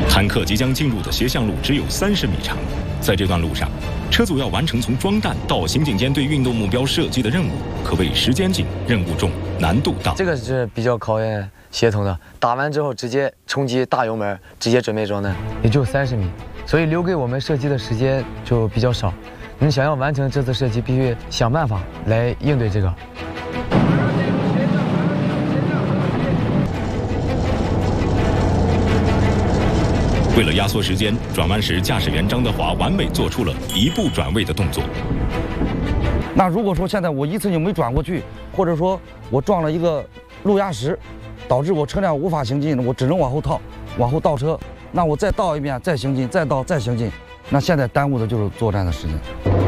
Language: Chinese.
坦克即将进入的斜向路只有30米长，在这段路上，车组要完成从装弹到行警间对运动目标射击的任务，可谓时间紧、任务重、难度大。 这个是比较考验协同的，打完之后直接冲击大油门，直接准备装弹，也就30米，所以留给我们射击的时间就比较少。你想要完成这次射击，必须想办法来应对这个。 为了压缩时间，转弯时驾驶员张德华完美做出了一步转位的动作。 那如果说现在我一次就没转过去，或者说我撞了一个路压石，导致我车辆无法行进，我只能往后套，往后倒车，那我再倒一遍，再行进，再倒，再行进，那现在耽误的就是作战的时间。